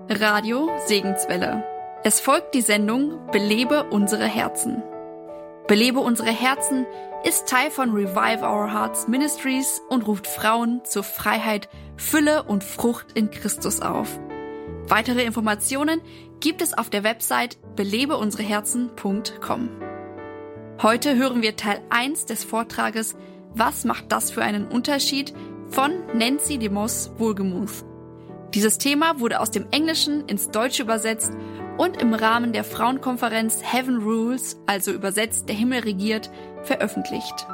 Radio Segenswelle. Es folgt die Sendung Belebe unsere Herzen. Belebe unsere Herzen ist Teil von Revive Our Hearts Ministries und ruft Frauen zur Freiheit, Fülle und Frucht in Christus auf. Weitere Informationen gibt es auf der Website belebeunsereherzen.com. Heute hören wir Teil 1 des Vortrages Was macht das für einen Unterschied? Von Nancy DeMoss Wohlgemuth. Dieses Thema wurde aus dem Englischen ins Deutsche übersetzt und im Rahmen der Frauenkonferenz Heaven Rules, also übersetzt Der Himmel regiert, veröffentlicht.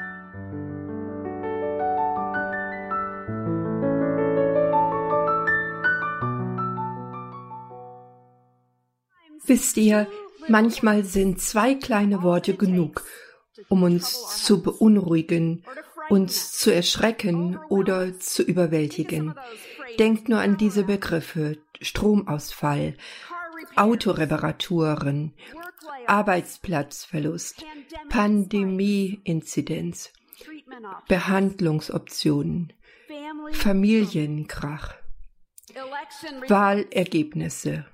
Wisst ihr, manchmal sind 2 kleine Worte genug, um uns zu beunruhigen, uns zu erschrecken oder zu überwältigen. Denkt nur an diese Begriffe: Stromausfall, Autoreparaturen, Arbeitsplatzverlust, Pandemie-Inzidenz, Behandlungsoptionen, Familienkrach, Wahlergebnisse,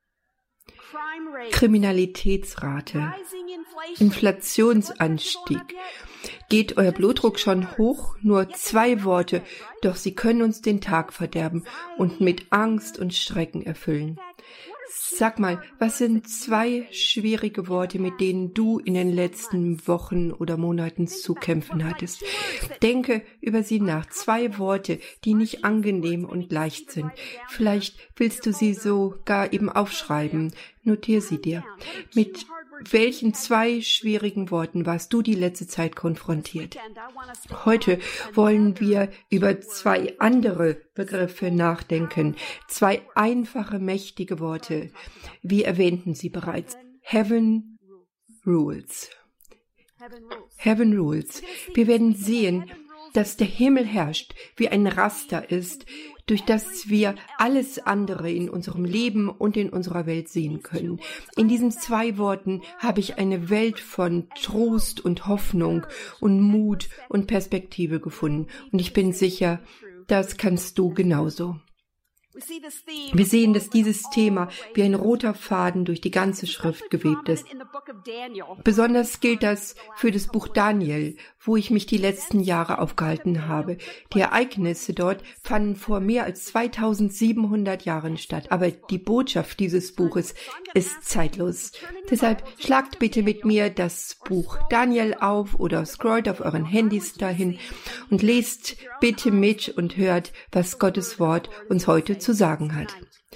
Kriminalitätsrate, Inflationsanstieg. Geht euer Blutdruck schon hoch? Nur 2 Worte, doch sie können uns den Tag verderben und mit Angst und Schrecken erfüllen. Sag mal, was sind 2 schwierige Worte, mit denen du in den letzten Wochen oder Monaten zu kämpfen hattest? Denke über sie nach. 2 Worte, die nicht angenehm und leicht sind. Vielleicht willst du sie sogar eben aufschreiben. Notier sie dir. Mit welchen 2 schwierigen Worten warst du die letzte Zeit konfrontiert? Heute wollen wir über 2 andere Begriffe nachdenken. 2 einfache, mächtige Worte. Wir erwähnten sie bereits. Heaven Rules. Heaven Rules. Wir werden sehen, dass der Himmel herrscht, wie ein Raster ist, durch das wir alles andere in unserem Leben und in unserer Welt sehen können. In diesen 2 Worten habe ich eine Welt von Trost und Hoffnung und Mut und Perspektive gefunden. Und ich bin sicher, das kannst du genauso. Wir sehen, dass dieses Thema wie ein roter Faden durch die ganze Schrift gewebt ist. Besonders gilt das für das Buch Daniel, wo ich mich die letzten Jahre aufgehalten habe. Die Ereignisse dort fanden vor mehr als 2700 Jahren statt, aber die Botschaft dieses Buches ist zeitlos. Deshalb schlagt bitte mit mir das Buch Daniel auf oder scrollt auf euren Handys dahin und lest bitte mit und hört, was Gottes Wort uns heute zu sagen hat.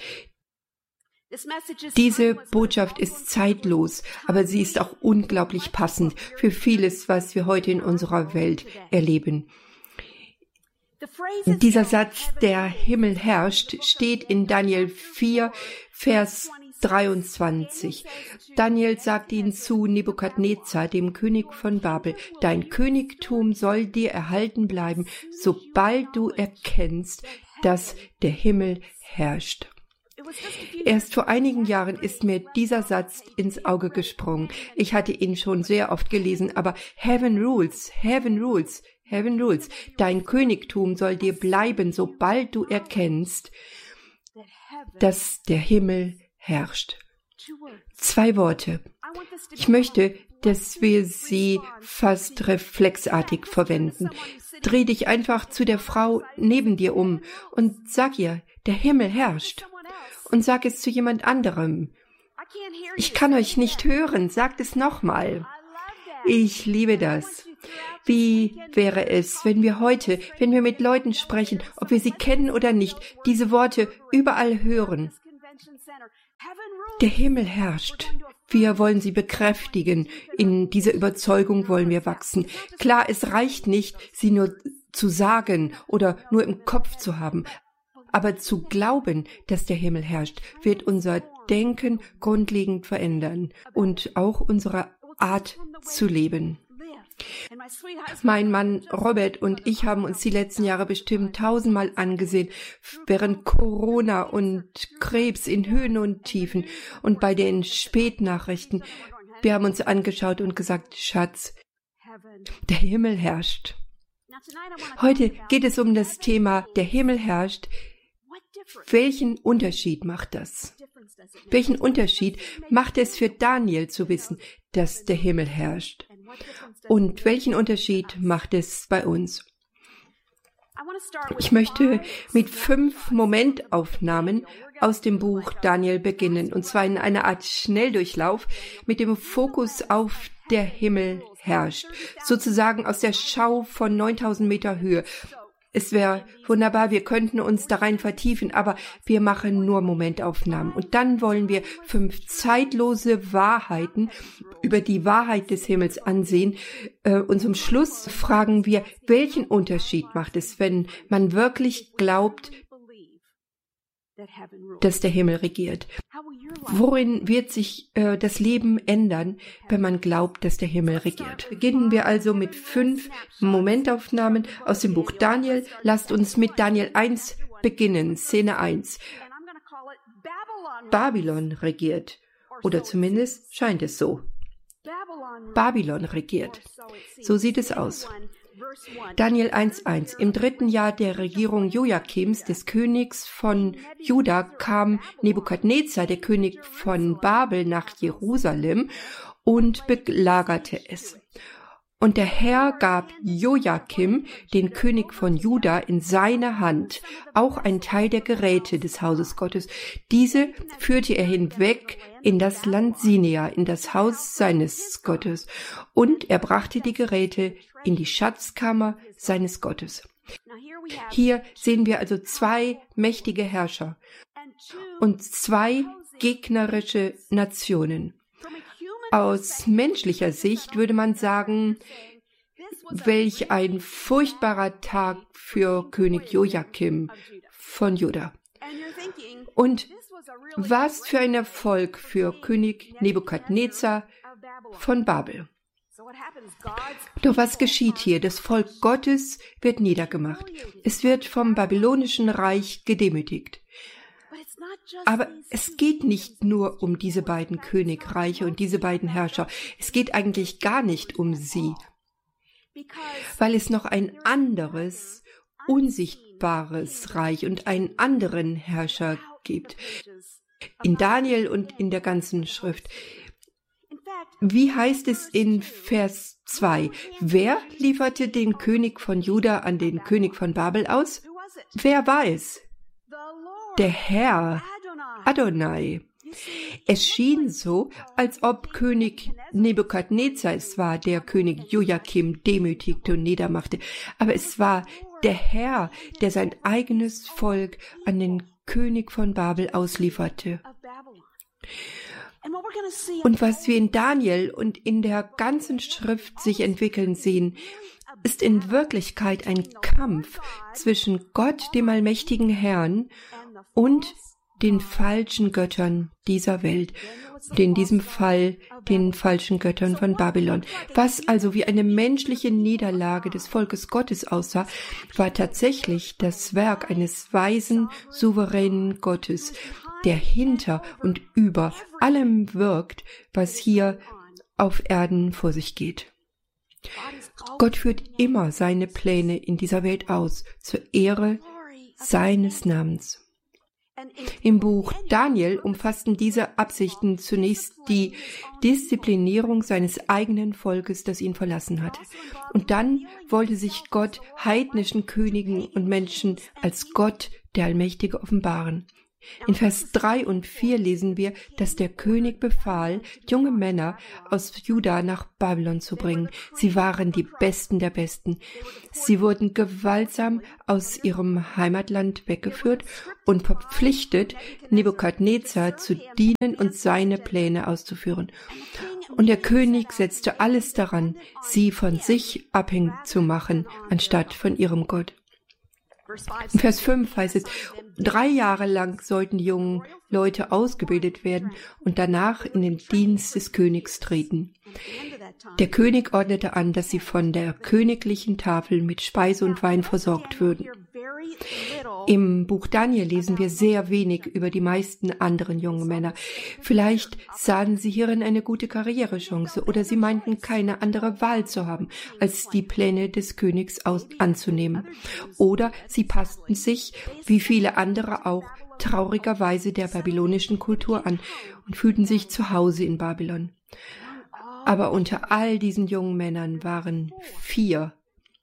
Diese Botschaft ist zeitlos, aber sie ist auch unglaublich passend für vieles, was wir heute in unserer Welt erleben. Dieser Satz, der Himmel herrscht, steht in Daniel 4, Vers 23. Daniel sagt ihn zu Nebukadnezar, dem König von Babel: Dein Königtum soll dir erhalten bleiben, sobald du erkennst, dass der Himmel herrscht. Erst vor einigen Jahren ist mir dieser Satz ins Auge gesprungen. Ich hatte ihn schon sehr oft gelesen, aber Heaven Rules, Heaven Rules, Heaven Rules. Dein Königtum soll dir bleiben, sobald du erkennst, dass der Himmel herrscht. 2 Worte. Ich möchte, dass wir sie fast reflexartig verwenden. Dreh dich einfach zu der Frau neben dir um und sag ihr: Der Himmel herrscht. Und sag es zu jemand anderem. Ich kann euch nicht hören, sagt es nochmal. Ich liebe das. Wie wäre es, wenn wir mit Leuten sprechen, ob wir sie kennen oder nicht, diese Worte überall hören? Der Himmel herrscht. Wir wollen sie bekräftigen. In dieser Überzeugung wollen wir wachsen. Klar, es reicht nicht, sie nur zu sagen oder nur im Kopf zu haben. Aber zu glauben, dass der Himmel herrscht, wird unser Denken grundlegend verändern und auch unsere Art zu leben. Mein Mann Robert und ich haben uns die letzten Jahre bestimmt 1000-mal angesehen, während Corona und Krebs in Höhen und Tiefen und bei den Spätnachrichten. Wir haben uns angeschaut und gesagt: Schatz, der Himmel herrscht. Heute geht es um das Thema Der Himmel herrscht. Welchen Unterschied macht das? Welchen Unterschied macht es für Daniel zu wissen, dass der Himmel herrscht? Und welchen Unterschied macht es bei uns? Ich möchte mit 5 Momentaufnahmen aus dem Buch Daniel beginnen, und zwar in einer Art Schnelldurchlauf mit dem Fokus auf der Himmel herrscht, sozusagen aus der Schau von 9000 Meter Höhe. Es wäre wunderbar, wir könnten uns da rein vertiefen, aber wir machen nur Momentaufnahmen. Und dann wollen wir 5 zeitlose Wahrheiten über die Wahrheit des Himmels ansehen. Und zum Schluss fragen wir, welchen Unterschied macht es, wenn man wirklich glaubt, dass der Himmel regiert? Worin wird sich das Leben ändern, wenn man glaubt, dass der Himmel regiert? Beginnen wir also mit 5 Momentaufnahmen aus dem Buch Daniel. Lasst uns mit Daniel 1 beginnen, Szene 1. Babylon regiert, oder zumindest scheint es so. Babylon regiert. So sieht es aus. Daniel 1,1. Im 3. Jahr der Regierung Joachims, des Königs von Juda, kam Nebukadnezar, der König von Babel, nach Jerusalem und belagerte es. Und der Herr gab Joachim, den König von Juda, in seine Hand, auch ein Teil der Geräte des Hauses Gottes. Diese führte er hinweg in das Land Sinea, in das Haus seines Gottes. Und er brachte die Geräte in die Schatzkammer seines Gottes. Hier sehen wir also 2 mächtige Herrscher und 2 gegnerische Nationen. Aus menschlicher Sicht würde man sagen, welch ein furchtbarer Tag für König Joachim von Juda. Und was für ein Erfolg für König Nebukadnezar von Babel. Doch was geschieht hier? Das Volk Gottes wird niedergemacht. Es wird vom babylonischen Reich gedemütigt. Aber es geht nicht nur um diese beiden Königreiche und diese beiden Herrscher. Es geht eigentlich gar nicht um sie, weil es noch ein anderes, unsichtbares Reich und einen anderen Herrscher gibt. In Daniel und in der ganzen Schrift. Wie heißt es in Vers 2? Wer lieferte den König von Juda an den König von Babel aus? Wer war es? Der Herr, Adonai. Es schien so, als ob König Nebukadnezar es war, der König Joachim demütigte und niedermachte. Aber es war der Herr, der sein eigenes Volk an den König von Babel auslieferte. Und was wir in Daniel und in der ganzen Schrift sich entwickeln sehen, ist in Wirklichkeit ein Kampf zwischen Gott, dem allmächtigen Herrn, und den falschen Göttern dieser Welt, in diesem Fall den falschen Göttern von Babylon. Was also wie eine menschliche Niederlage des Volkes Gottes aussah, war tatsächlich das Werk eines weisen, souveränen Gottes, der hinter und über allem wirkt, was hier auf Erden vor sich geht. Gott führt immer seine Pläne in dieser Welt aus, zur Ehre seines Namens. Im Buch Daniel umfassten diese Absichten zunächst die Disziplinierung seines eigenen Volkes, das ihn verlassen hatte. Und dann wollte sich Gott heidnischen Königen und Menschen als Gott, der Allmächtige, offenbaren. In Vers 3 und 4 lesen wir, dass der König befahl, junge Männer aus Juda nach Babylon zu bringen. Sie waren die Besten der Besten. Sie wurden gewaltsam aus ihrem Heimatland weggeführt und verpflichtet, Nebukadnezar zu dienen und seine Pläne auszuführen. Und der König setzte alles daran, sie von sich abhängig zu machen, anstatt von ihrem Gott. In Vers 5 heißt es, 3 Jahre lang sollten die jungen Leute ausgebildet werden und danach in den Dienst des Königs treten. Der König ordnete an, dass sie von der königlichen Tafel mit Speise und Wein versorgt würden. Im Buch Daniel lesen wir sehr wenig über die meisten anderen jungen Männer. Vielleicht sahen sie hierin eine gute Karrierechance oder sie meinten, keine andere Wahl zu haben, als die Pläne des Königs anzunehmen. Oder sie passten sich, wie viele andere auch, traurigerweise der babylonischen Kultur an und fühlten sich zu Hause in Babylon. Aber unter all diesen jungen Männern waren vier,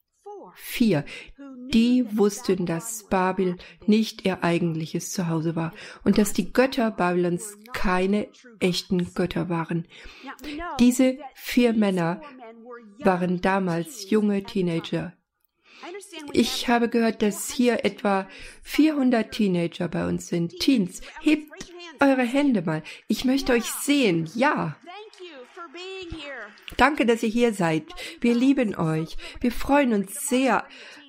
die wussten, dass Babel nicht ihr eigentliches Zuhause war und dass die Götter Babylons keine echten Götter waren. Diese 4 Männer waren damals junge Teenager. Ich habe gehört, dass hier etwa 400 Teenager bei uns sind. Teens, hebt eure Hände mal. Ich möchte euch sehen. Ja. Danke, dass ihr hier seid. Wir lieben euch. Wir freuen uns sehr.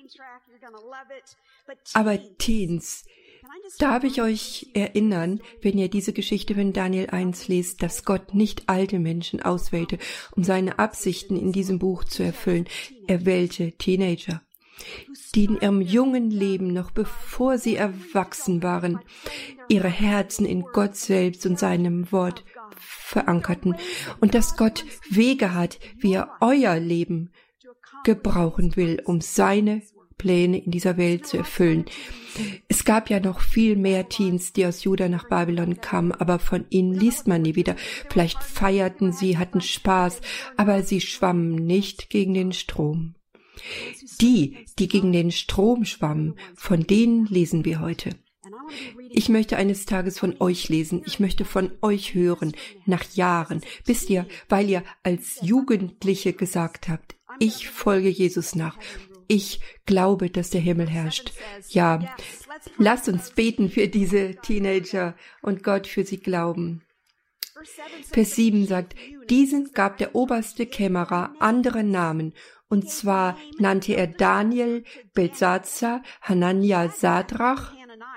Aber Teens, darf ich euch erinnern, wenn ihr diese Geschichte von Daniel 1 lest, dass Gott nicht alte Menschen auswählte, um seine Absichten in diesem Buch zu erfüllen. Er wählte Teenager, die in ihrem jungen Leben, noch bevor sie erwachsen waren, ihre Herzen in Gott selbst und seinem Wort verankerten und dass Gott Wege hat, wie er euer Leben gebrauchen will, um seine Pläne in dieser Welt zu erfüllen. Es gab ja noch viel mehr Teens, die aus Juda nach Babylon kamen, aber von ihnen liest man nie wieder. Vielleicht feierten sie, hatten Spaß, aber sie schwammen nicht gegen den Strom. Die gegen den Strom schwammen, von denen lesen wir heute. Ich möchte eines Tages von euch lesen. Ich möchte von euch hören, nach Jahren. Wisst ihr, weil ihr als Jugendliche gesagt habt, ich folge Jesus nach. Ich glaube, dass der Himmel herrscht. Ja, lasst uns beten für diese Teenager und Gott für sie glauben. Vers 7 sagt, diesen gab der oberste Kämmerer andere Namen, und zwar nannte er Daniel, Belsatzar, Hanania, Sadrach,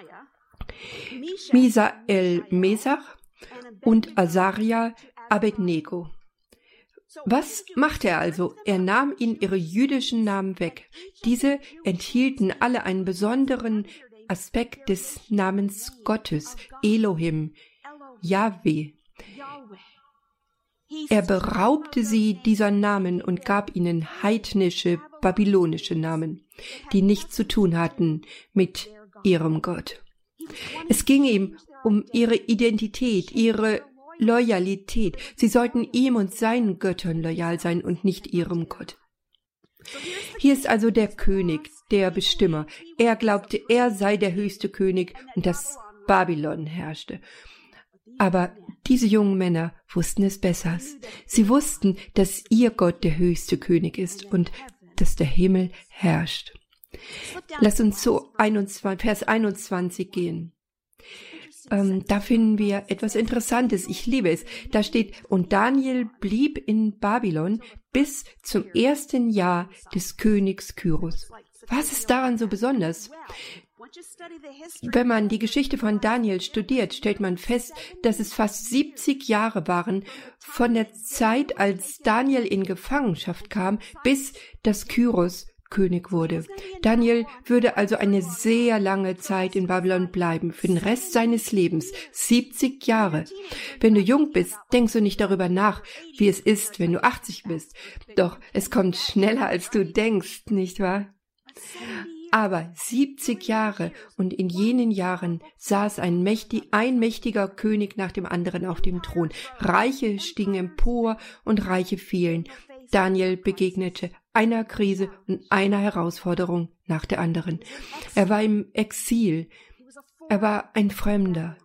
Misael, Mesach und Azaria, Abednego. Was machte er also? Er nahm ihnen ihre jüdischen Namen weg. Diese enthielten alle einen besonderen Aspekt des Namens Gottes, Elohim, Yahweh. Er beraubte sie dieser Namen und gab ihnen heidnische, babylonische Namen, die nichts zu tun hatten mit ihrem Gott. Es ging ihm um ihre Identität, ihre Loyalität. Sie sollten ihm und seinen Göttern loyal sein und nicht ihrem Gott. Hier ist also der König, der Bestimmer. Er glaubte, er sei der höchste König und dass Babylon herrschte. Aber diese jungen Männer wussten es besser. Sie wussten, dass ihr Gott der höchste König ist und dass der Himmel herrscht. Lass uns zu Vers 21 gehen. Da finden wir etwas Interessantes. Ich liebe es. Da steht, und Daniel blieb in Babylon bis zum 1. Jahr des Königs Kyros. Was ist daran so besonders? Wenn man die Geschichte von Daniel studiert, stellt man fest, dass es fast 70 Jahre waren von der Zeit, als Daniel in Gefangenschaft kam, bis das Kyros König wurde. Daniel würde also eine sehr lange Zeit in Babylon bleiben, für den Rest seines Lebens, 70 Jahre. Wenn du jung bist, denkst du nicht darüber nach, wie es ist, wenn du 80 bist. Doch es kommt schneller, als du denkst, nicht wahr? Aber 70 Jahre und in jenen Jahren saß ein mächtiger König nach dem anderen auf dem Thron. Reiche stiegen empor und Reiche fielen. Daniel begegnete einer Krise und einer Herausforderung nach der anderen. Er war im Exil. Er war ein Fremder.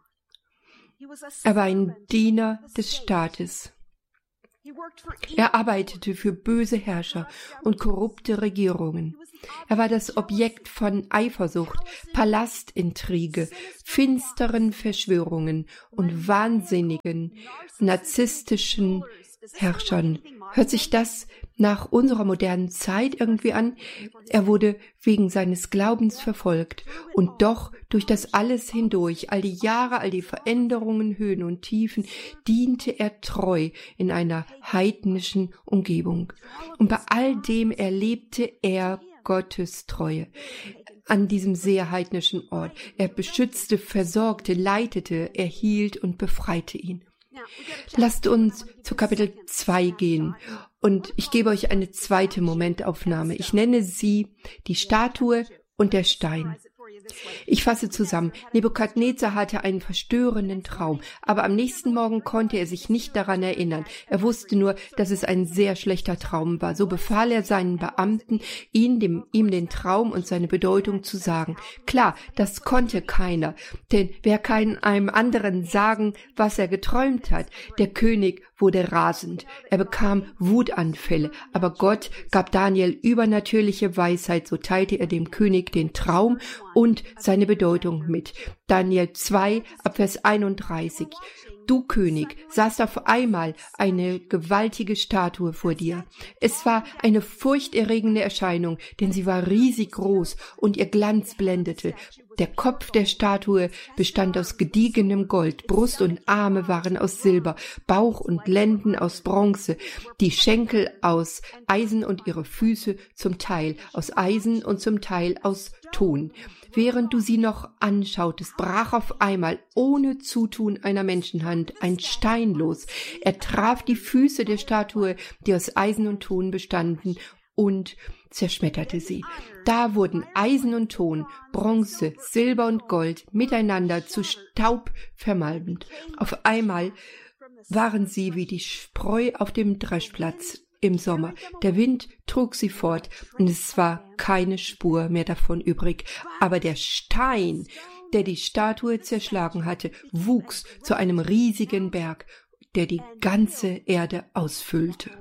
Er war ein Diener des Staates. Er arbeitete für böse Herrscher und korrupte Regierungen. Er war das Objekt von Eifersucht, Palastintrige, finsteren Verschwörungen und wahnsinnigen, narzisstischen Herrschern. Hört sich das nach unserer modernen Zeit irgendwie an? Er wurde wegen seines Glaubens verfolgt und doch durch das alles hindurch, all die Jahre, all die Veränderungen, Höhen und Tiefen, diente er treu in einer heidnischen Umgebung. Und bei all dem erlebte er Gottes Treue an diesem sehr heidnischen Ort. Er beschützte, versorgte, leitete, erhielt und befreite ihn. Lasst uns zu Kapitel 2 gehen und ich gebe euch eine zweite Momentaufnahme. Ich nenne sie die Statue und der Stein. Ich fasse zusammen. Nebukadnezar hatte einen verstörenden Traum, aber am nächsten Morgen konnte er sich nicht daran erinnern. Er wusste nur, dass es ein sehr schlechter Traum war. So befahl er seinen Beamten, ihm den Traum und seine Bedeutung zu sagen. Klar, das konnte keiner, denn wer kann einem anderen sagen, was er geträumt hat? Der König wurde rasend. Er bekam Wutanfälle, aber Gott gab Daniel übernatürliche Weisheit, so teilte er dem König den Traum und seine Bedeutung mit. Daniel 2, Vers 31. Du König, sahst auf einmal eine gewaltige Statue vor dir. Es war eine furchterregende Erscheinung, denn sie war riesig groß und ihr Glanz blendete. Der Kopf der Statue bestand aus gediegenem Gold, Brust und Arme waren aus Silber, Bauch und Lenden aus Bronze, die Schenkel aus Eisen und ihre Füße zum Teil aus Eisen und zum Teil aus Ton. Während du sie noch anschautest, brach auf einmal ohne Zutun einer Menschenhand ein Stein los. Er traf die Füße der Statue, die aus Eisen und Ton bestanden, und zerschmetterte sie. Da wurden Eisen und Ton, Bronze, Silber und Gold miteinander zu Staub vermalmt. Auf einmal waren sie wie die Spreu auf dem Dreschplatz im Sommer. Der Wind trug sie fort und es war keine Spur mehr davon übrig. Aber der Stein, der die Statue zerschlagen hatte, wuchs zu einem riesigen Berg, der die ganze Erde ausfüllte.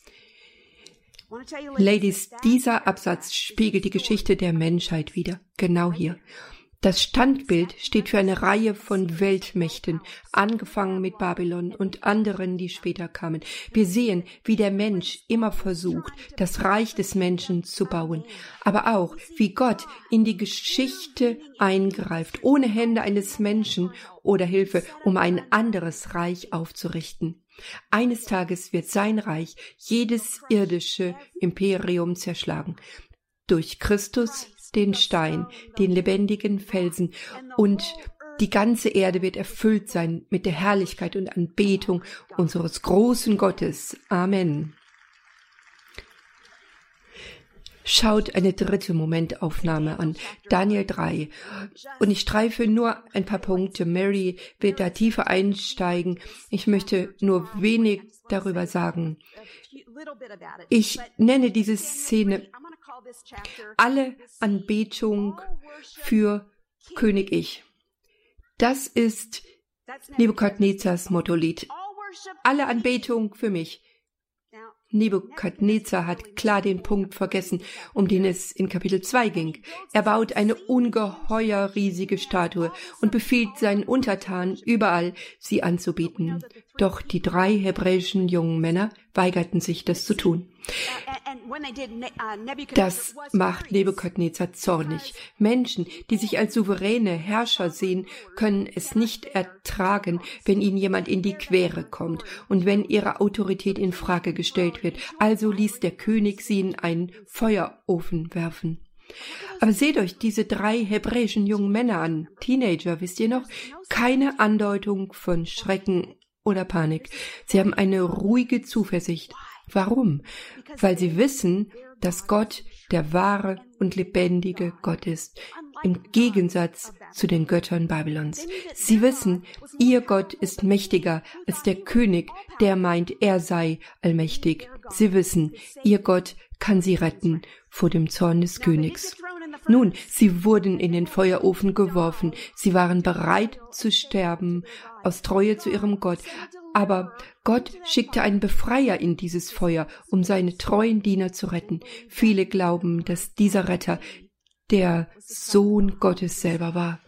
Ladies, dieser Absatz spiegelt die Geschichte der Menschheit wider. Genau hier. Das Standbild steht für eine Reihe von Weltmächten, angefangen mit Babylon und anderen, die später kamen. Wir sehen, wie der Mensch immer versucht, das Reich des Menschen zu bauen, aber auch, wie Gott in die Geschichte eingreift, ohne Hände eines Menschen oder Hilfe, um ein anderes Reich aufzurichten. Eines Tages wird sein Reich jedes irdische Imperium zerschlagen. Durch Christus, den Stein, den lebendigen Felsen, und die ganze Erde wird erfüllt sein mit der Herrlichkeit und Anbetung unseres großen Gottes. Amen. Schaut eine dritte Momentaufnahme an, Daniel 3. Und ich streife nur ein paar Punkte. Mary wird da tiefer einsteigen. Ich möchte nur wenig darüber sagen. Ich nenne diese Szene alle Anbetung für König Ich. Das ist Nebukadnezars Mottolied. Alle Anbetung für mich. Nebukadnezar hat klar den Punkt vergessen, um den es in Kapitel 2 ging. Er baut eine ungeheuer riesige Statue und befiehlt seinen Untertanen überall, sie anzubieten. Doch die 3 hebräischen jungen Männer weigerten sich, das zu tun. Das macht Nebukadnezar zornig. Menschen, die sich als souveräne Herrscher sehen, können es nicht ertragen, wenn ihnen jemand in die Quere kommt und wenn ihre Autorität in Frage gestellt wird. Also ließ der König sie in einen Feuerofen werfen. Aber seht euch diese 3 hebräischen jungen Männer an, Teenager, wisst ihr noch? Keine Andeutung von Schrecken oder Panik. Sie haben eine ruhige Zuversicht. Warum? Weil sie wissen, dass Gott der wahre und lebendige Gott ist, im Gegensatz zu den Göttern Babylons. Sie wissen, ihr Gott ist mächtiger als der König, der meint, er sei allmächtig. Sie wissen, ihr Gott kann sie retten vor dem Zorn des Königs. Nun, sie wurden in den Feuerofen geworfen. Sie waren bereit zu sterben, aus Treue zu ihrem Gott. Aber Gott schickte einen Befreier in dieses Feuer, um seine treuen Diener zu retten. Viele glauben, dass dieser Retter der Sohn Gottes selber war.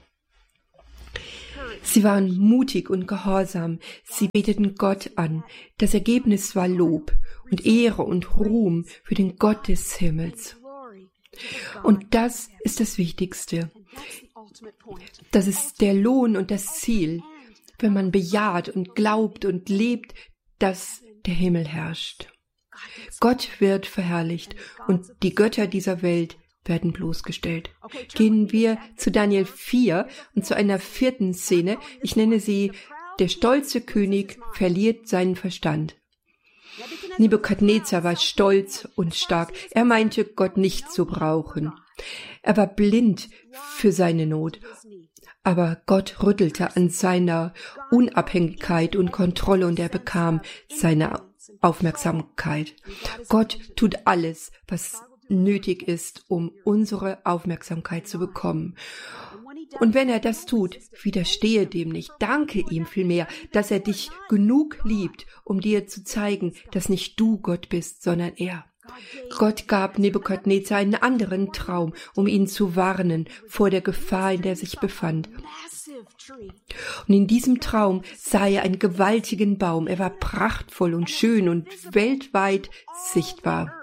Sie waren mutig und gehorsam. Sie beteten Gott an. Das Ergebnis war Lob und Ehre und Ruhm für den Gott des Himmels. Und das ist das Wichtigste. Das ist der Lohn und das Ziel, wenn man bejaht und glaubt und lebt, dass der Himmel herrscht. Gott wird verherrlicht und die Götter dieser Welt werden bloßgestellt. Gehen wir zu Daniel 4 und zu einer 4. Szene. Ich nenne sie: Der stolze König verliert seinen Verstand. Nebukadnezar war stolz und stark. Er meinte, Gott nicht zu brauchen. Er war blind für seine Not. Aber Gott rüttelte an seiner Unabhängigkeit und Kontrolle und er bekam seine Aufmerksamkeit. Gott tut alles, was nötig ist, um unsere Aufmerksamkeit zu bekommen. Und wenn er das tut, widerstehe dem nicht. Danke ihm vielmehr, dass er dich genug liebt, um dir zu zeigen, dass nicht du Gott bist, sondern er. Gott gab Nebukadnezar einen anderen Traum, um ihn zu warnen vor der Gefahr, in der er sich befand. Und in diesem Traum sah er einen gewaltigen Baum. Er war prachtvoll und schön und weltweit sichtbar.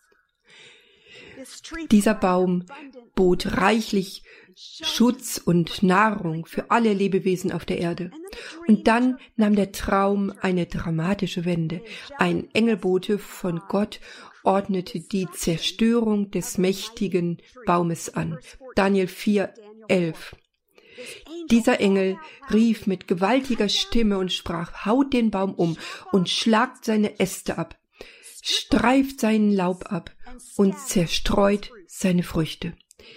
Dieser Baum bot reichlich Schutz und Nahrung für alle Lebewesen auf der Erde. Und dann nahm der Traum eine dramatische Wende. Ein Engelbote von Gott ordnete die Zerstörung des mächtigen Baumes an. Daniel 4,11. Dieser Engel rief mit gewaltiger Stimme und sprach: Haut den Baum um und schlagt seine Äste ab, streift seinen Laub ab und zerstreut seine Früchte.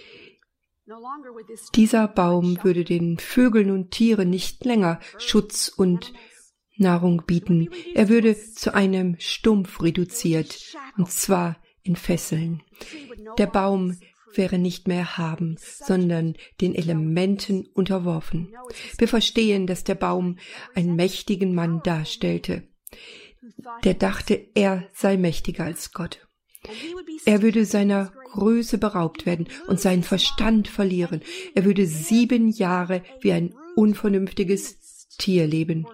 Dieser Baum würde den Vögeln und Tieren nicht länger Schutz und Nahrung bieten. Er würde zu einem Stumpf reduziert, und zwar in Fesseln. Der Baum wäre nicht mehr erhaben, sondern den Elementen unterworfen. Wir verstehen, dass der Baum einen mächtigen Mann darstellte, der dachte, er sei mächtiger als Gott. Er würde seiner Größe beraubt werden und seinen Verstand verlieren. Er würde 7 Jahre wie ein unvernünftiges Tier leben.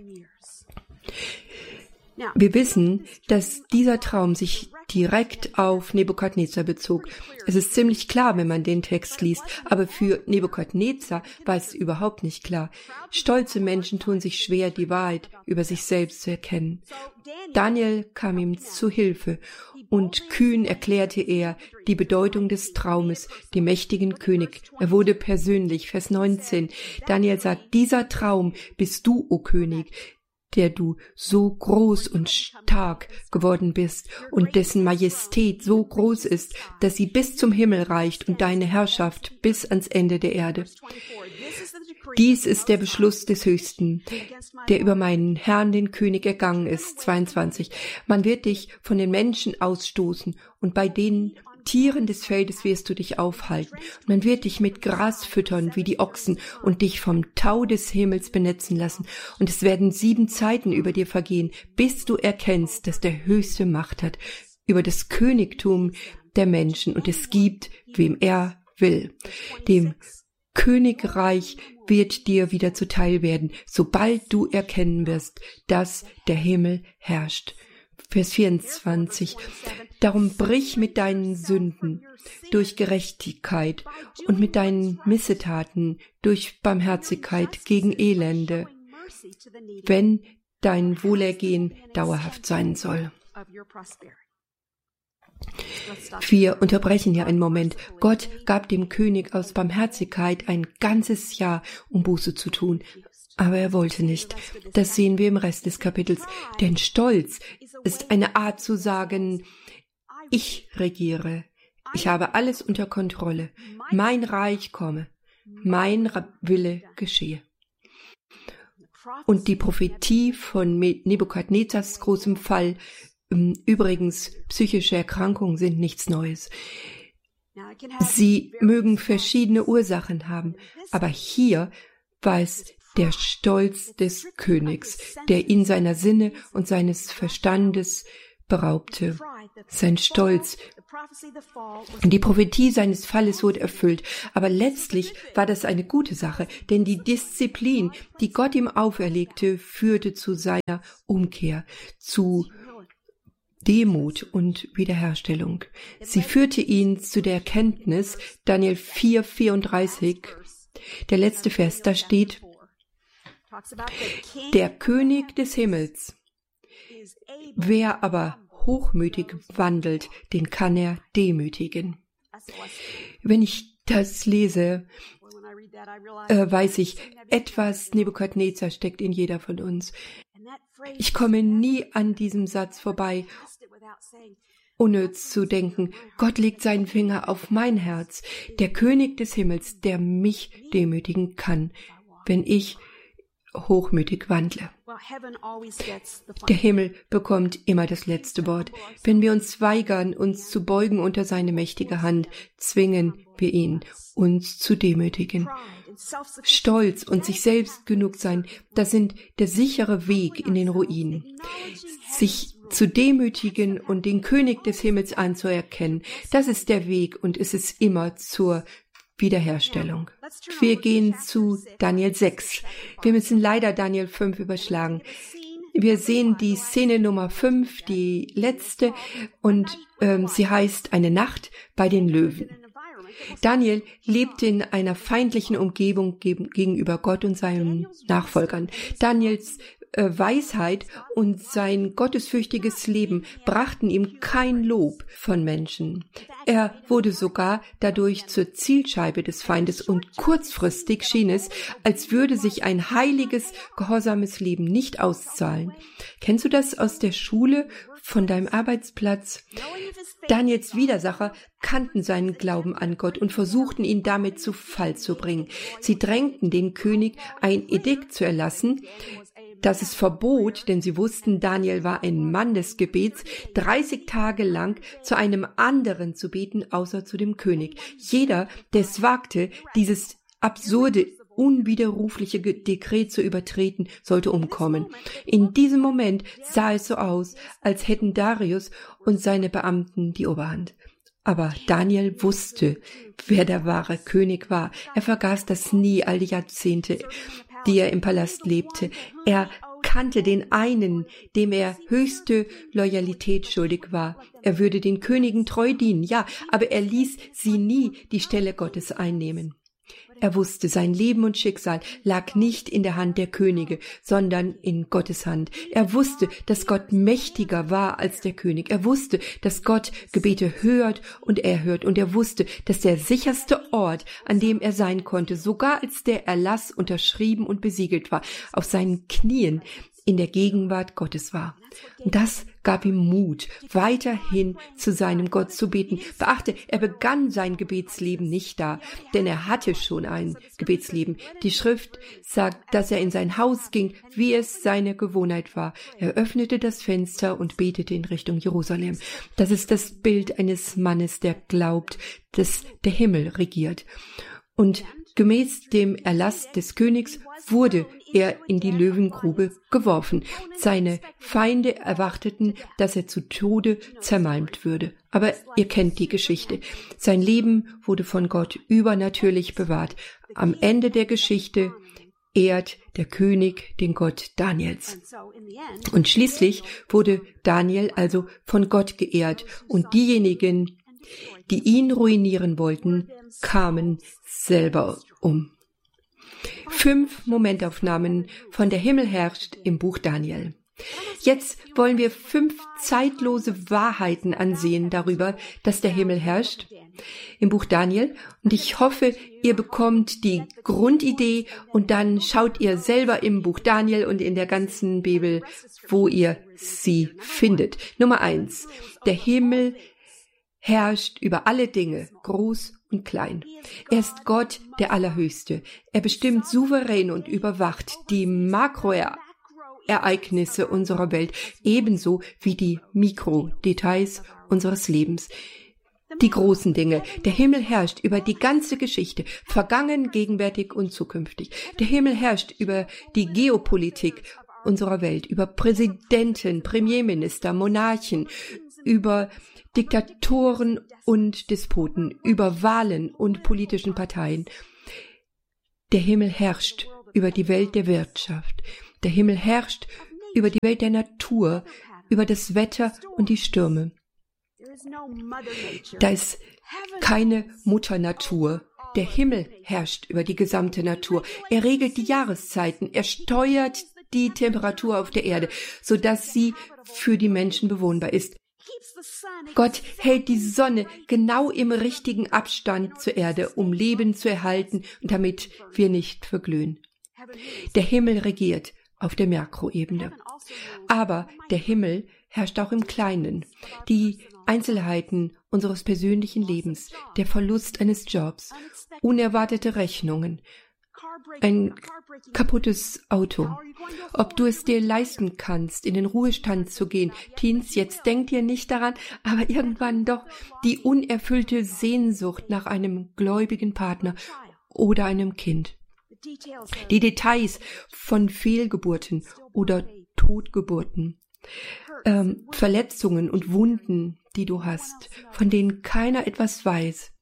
Wir wissen, dass dieser Traum sich direkt auf Nebukadnezar bezog. Es ist ziemlich klar, wenn man den Text liest, aber für Nebukadnezar war es überhaupt nicht klar. Stolze Menschen tun sich schwer, die Wahrheit über sich selbst zu erkennen. Daniel kam ihm zu Hilfe und kühn erklärte er die Bedeutung des Traumes dem mächtigen König. Er wurde persönlich. Vers 19. Daniel sagt: Dieser Traum bist du, o König, der du so groß und stark geworden bist und dessen Majestät so groß ist, dass sie bis zum Himmel reicht und deine Herrschaft bis ans Ende der Erde. Dies ist der Beschluss des Höchsten, der über meinen Herrn, den König, ergangen ist. 22. Man wird dich von den Menschen ausstoßen und bei den Tieren des Feldes wirst du dich aufhalten. Man wird dich mit Gras füttern wie die Ochsen und dich vom Tau des Himmels benetzen lassen. Und es werden 7 Zeiten über dir vergehen, bis du erkennst, dass der Höchste Macht hat über das Königtum der Menschen und es gibt, wem er will. Dem Königreich wird dir wieder zuteil werden, sobald du erkennen wirst, dass der Himmel herrscht. Vers 24. Darum brich mit deinen Sünden durch Gerechtigkeit und mit deinen Missetaten durch Barmherzigkeit gegen Elende, wenn dein Wohlergehen dauerhaft sein soll. Wir unterbrechen hier einen Moment. Gott gab dem König aus Barmherzigkeit ein ganzes Jahr, um Buße zu tun. Aber er wollte nicht. Das sehen wir im Rest des Kapitels. Denn Stolz ist eine Art zu sagen: Ich regiere. Ich habe alles unter Kontrolle. Mein Reich komme. Mein Wille geschehe. Und die Prophetie von Nebukadnezars großem Fall, übrigens psychische Erkrankungen sind nichts Neues. Sie mögen verschiedene Ursachen haben, aber hier war es der Stolz des Königs, der ihn seiner Sinne und seines Verstandes beraubte. Sein Stolz. Die Prophetie seines Falles wurde erfüllt, aber letztlich war das eine gute Sache, denn die Disziplin, die Gott ihm auferlegte, führte zu seiner Umkehr, zu Demut und Wiederherstellung. Sie führte ihn zu der Erkenntnis, Daniel 4,34, der letzte Vers, da steht: Der König des Himmels. Wer aber hochmütig wandelt, den kann er demütigen. Wenn ich das lese, weiß ich, etwas Nebukadnezar steckt in jeder von uns. Ich komme nie an diesem Satz vorbei, ohne zu denken, Gott legt seinen Finger auf mein Herz, der König des Himmels, der mich demütigen kann, wenn ich hochmütig wandle. Der Himmel bekommt immer das letzte Wort. Wenn wir uns weigern, uns zu beugen unter seine mächtige Hand, zwingen wir ihn, uns zu demütigen. Stolz und sich selbst genug sein, das sind der sichere Weg in den Ruin. Sich zu demütigen und den König des Himmels anzuerkennen, das ist der Weg und es ist immer zur Wiederherstellung. Wir gehen zu Daniel 6. Wir müssen leider Daniel 5 überschlagen. Wir sehen die Szene Nummer 5, die letzte, und sie heißt Eine Nacht bei den Löwen. Daniel lebte in einer feindlichen Umgebung gegenüber Gott und seinen Nachfolgern. Daniels Weisheit und sein gottesfürchtiges Leben brachten ihm kein Lob von Menschen. Er wurde sogar dadurch zur Zielscheibe des Feindes und kurzfristig schien es, als würde sich ein heiliges, gehorsames Leben nicht auszahlen. Kennst du das aus der Schule, von deinem Arbeitsplatz? Daniels Widersacher kannten seinen Glauben an Gott und versuchten, ihn damit zu Fall zu bringen. Sie drängten den König, ein Edikt zu erlassen, das es verbot, denn sie wussten, Daniel war ein Mann des Gebets, 30 Tage lang zu einem anderen zu beten, außer zu dem König. Jeder, der es wagte, dieses absurde, unwiderrufliche Dekret zu übertreten, sollte umkommen. In diesem Moment sah es so aus, als hätten Darius und seine Beamten die Oberhand. Aber Daniel wusste, wer der wahre König war. Er vergaß das nie, all die Jahrzehnte, die er im Palast lebte. Er kannte den einen, dem er höchste Loyalität schuldig war. Er würde den Königen treu dienen, ja, aber er ließ sie nie die Stelle Gottes einnehmen. Er wusste, sein Leben und Schicksal lag nicht in der Hand der Könige, sondern in Gottes Hand. Er wusste, dass Gott mächtiger war als der König. Er wusste, dass Gott Gebete hört und erhört. Und er wusste, dass der sicherste Ort, an dem er sein konnte, sogar als der Erlass unterschrieben und besiegelt war, auf seinen Knien in der Gegenwart Gottes war. Und das gab ihm Mut, weiterhin zu seinem Gott zu beten. Beachte, er begann sein Gebetsleben nicht da, denn er hatte schon ein Gebetsleben. Die Schrift sagt, dass er in sein Haus ging, wie es seine Gewohnheit war. Er öffnete das Fenster und betete in Richtung Jerusalem. Das ist das Bild eines Mannes, der glaubt, dass der Himmel regiert. Und gemäß dem Erlass des Königs wurde er in die Löwengrube geworfen. Seine Feinde erwarteten, dass er zu Tode zermalmt würde. Aber ihr kennt die Geschichte. Sein Leben wurde von Gott übernatürlich bewahrt. Am Ende der Geschichte ehrt der König den Gott Daniels. Und schließlich wurde Daniel also von Gott geehrt. Und diejenigen, die ihn ruinieren wollten, kamen selber um. 5 Momentaufnahmen von Der Himmel herrscht im Buch Daniel. Jetzt wollen wir 5 zeitlose Wahrheiten ansehen darüber, dass der Himmel herrscht im Buch Daniel. Und ich hoffe, ihr bekommt die Grundidee und dann schaut ihr selber im Buch Daniel und in der ganzen Bibel, wo ihr sie findet. Nummer 1. Der Himmel herrscht über alle Dinge, groß und klein. Er ist Gott, der Allerhöchste. Er bestimmt souverän und überwacht die Makroereignisse unserer Welt, ebenso wie die Mikrodetails unseres Lebens. Die großen Dinge. Der Himmel herrscht über die ganze Geschichte, vergangen, gegenwärtig und zukünftig. Der Himmel herrscht über die Geopolitik unserer Welt, über Präsidenten, Premierminister, Monarchen, über Diktatoren und Despoten, über Wahlen und politischen Parteien. Der Himmel herrscht über die Welt der Wirtschaft. Der Himmel herrscht über die Welt der Natur, über das Wetter und die Stürme. Da ist keine Mutter Natur. Der Himmel herrscht über die gesamte Natur. Er regelt die Jahreszeiten. Er steuert die Temperatur auf der Erde, sodass sie für die Menschen bewohnbar ist. Gott hält die Sonne genau im richtigen Abstand zur Erde, um Leben zu erhalten und damit wir nicht verglühen. Der Himmel regiert auf der Makroebene. Aber der Himmel herrscht auch im Kleinen. Die Einzelheiten unseres persönlichen Lebens, der Verlust eines Jobs, unerwartete Rechnungen, ein kaputtes Auto, ob du es dir leisten kannst, in den Ruhestand zu gehen. Teens, jetzt denkt ihr nicht daran, aber irgendwann doch die unerfüllte Sehnsucht nach einem gläubigen Partner oder einem Kind. Die Details von Fehlgeburten oder Totgeburten, Verletzungen und Wunden, die du hast, von denen keiner etwas weiß,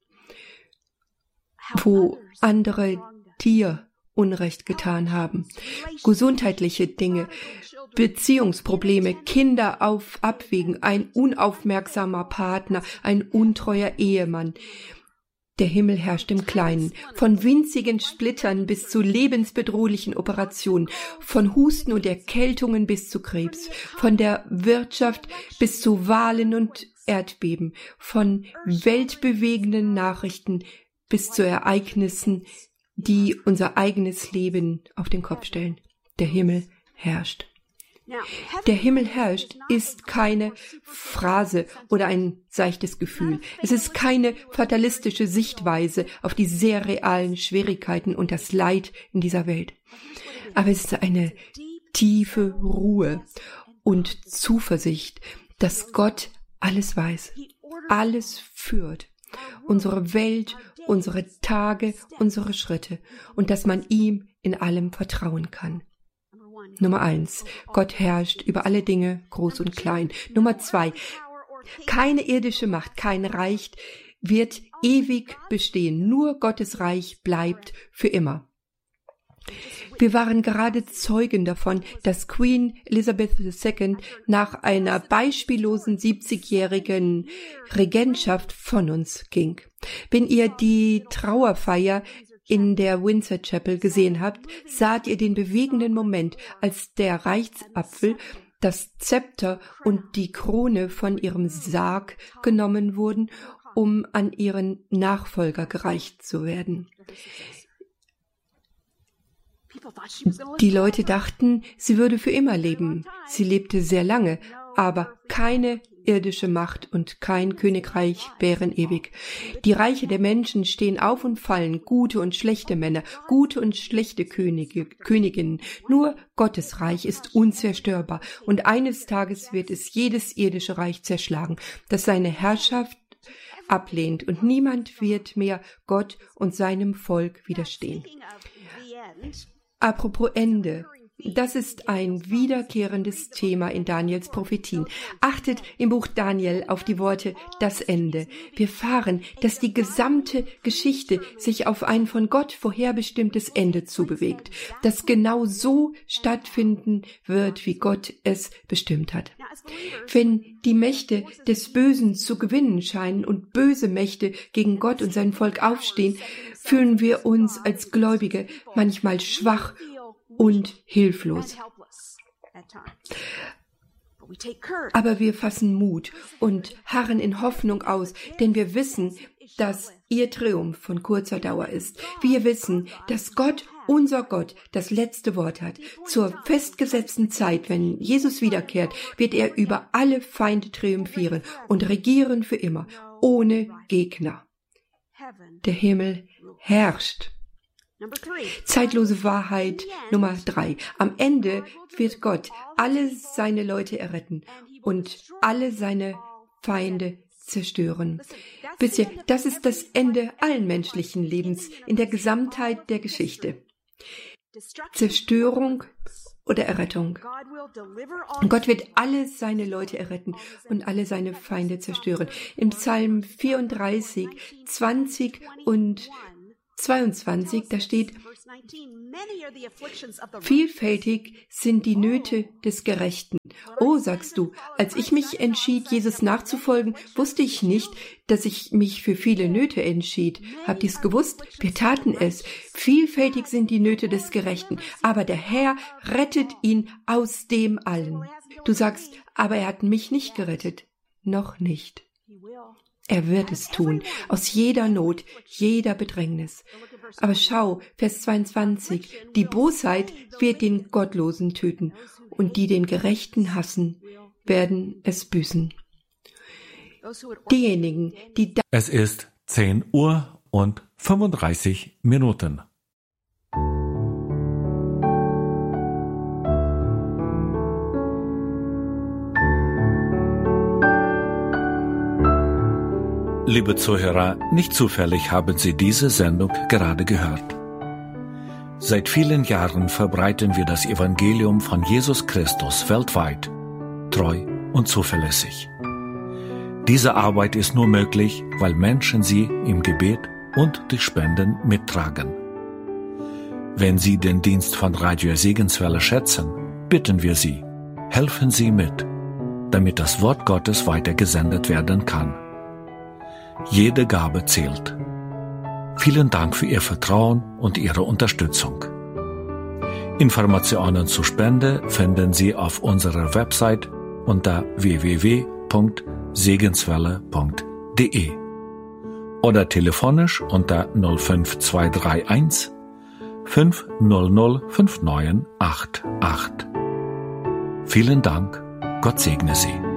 wo andere dir Unrecht getan haben, gesundheitliche Dinge, Beziehungsprobleme, Kinder auf Abwägen, ein unaufmerksamer Partner, ein untreuer Ehemann. Der Himmel herrscht im Kleinen, von winzigen Splittern bis zu lebensbedrohlichen Operationen, von Husten und Erkältungen bis zu Krebs, von der Wirtschaft bis zu Wahlen und Erdbeben, von weltbewegenden Nachrichten bis zu Ereignissen, die unser eigenes Leben auf den Kopf stellen. Der Himmel herrscht. Der Himmel herrscht ist keine Phrase oder ein seichtes Gefühl. Es ist keine fatalistische Sichtweise auf die sehr realen Schwierigkeiten und das Leid in dieser Welt. Aber es ist eine tiefe Ruhe und Zuversicht, dass Gott alles weiß, alles führt. Unsere Welt, unsere Tage, unsere Schritte und dass man ihm in allem vertrauen kann. Nummer 1. Gott herrscht über alle Dinge, groß und klein. Nummer 2. Keine irdische Macht, kein Reich wird ewig bestehen. Nur Gottes Reich bleibt für immer. Wir waren gerade Zeugen davon, dass Queen Elizabeth II nach einer beispiellosen 70-jährigen Regentschaft von uns ging. Wenn ihr die Trauerfeier in der Windsor Chapel gesehen habt, saht ihr den bewegenden Moment, als der Reichsapfel, das Zepter und die Krone von ihrem Sarg genommen wurden, um an ihren Nachfolger gereicht zu werden. Die Leute dachten, sie würde für immer leben. Sie lebte sehr lange, aber keine irdische Macht und kein Königreich wären ewig. Die Reiche der Menschen stehen auf und fallen, gute und schlechte Männer, gute und schlechte Königinnen. Nur Gottes Reich ist unzerstörbar und eines Tages wird es jedes irdische Reich zerschlagen, das seine Herrschaft ablehnt und niemand wird mehr Gott und seinem Volk widerstehen. Apropos Ende. Das ist ein wiederkehrendes Thema in Daniels Prophetien. Achtet im Buch Daniel auf die Worte das Ende. Wir erfahren, dass die gesamte Geschichte sich auf ein von Gott vorherbestimmtes Ende zubewegt, das genau so stattfinden wird, wie Gott es bestimmt hat. Wenn die Mächte des Bösen zu gewinnen scheinen und böse Mächte gegen Gott und sein Volk aufstehen, fühlen wir uns als Gläubige manchmal schwach und hilflos. Aber wir fassen Mut und harren in Hoffnung aus, denn wir wissen, dass ihr Triumph von kurzer Dauer ist. Wir wissen, dass Gott, unser Gott, das letzte Wort hat. Zur festgesetzten Zeit, wenn Jesus wiederkehrt, wird er über alle Feinde triumphieren und regieren für immer, ohne Gegner. Der Himmel herrscht. Zeitlose Wahrheit Nummer 3. Am Ende wird Gott alle seine Leute erretten und alle seine Feinde zerstören. Wisst ihr, das ist das Ende allen menschlichen Lebens in der Gesamtheit der Geschichte. Zerstörung oder Errettung. Gott wird alle seine Leute erretten und alle seine Feinde zerstören. Im Psalm 34, 20 und 22, da steht, vielfältig sind die Nöte des Gerechten. Oh, sagst du, als ich mich entschied, Jesus nachzufolgen, wusste ich nicht, dass ich mich für viele Nöte entschied. Habt ihr es gewusst? Wir taten es. Vielfältig sind die Nöte des Gerechten, aber der Herr rettet ihn aus dem allen. Du sagst, aber er hat mich nicht gerettet. noch nicht. Er wird es tun, aus jeder Not, jeder Bedrängnis. Aber schau, Vers 22, die Bosheit wird den Gottlosen töten, und die den Gerechten hassen, werden es büßen. Diejenigen, die Es ist 10 Uhr und 35 Minuten. Liebe Zuhörer, nicht zufällig haben Sie diese Sendung gerade gehört. Seit vielen Jahren verbreiten wir das Evangelium von Jesus Christus weltweit, treu und zuverlässig. Diese Arbeit ist nur möglich, weil Menschen sie im Gebet und durch Spenden mittragen. Wenn Sie den Dienst von Radio Segenswelle schätzen, bitten wir Sie, helfen Sie mit, damit das Wort Gottes weitergesendet werden kann. Jede Gabe zählt. Vielen Dank für Ihr Vertrauen und Ihre Unterstützung. Informationen zur Spende finden Sie auf unserer Website unter www.segenswelle.de oder telefonisch unter 05231 500 5988. Vielen Dank, Gott segne Sie.